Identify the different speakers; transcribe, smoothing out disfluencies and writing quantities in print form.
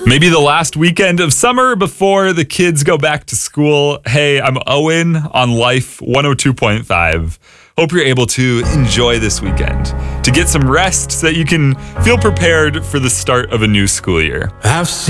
Speaker 1: Maybe the last weekend of summer before the kids go back to school. Hey, I'm Owen on Life 102.5. Hope you're able to enjoy this weekend, to get some rest so that you can feel prepared for the start of a new school year.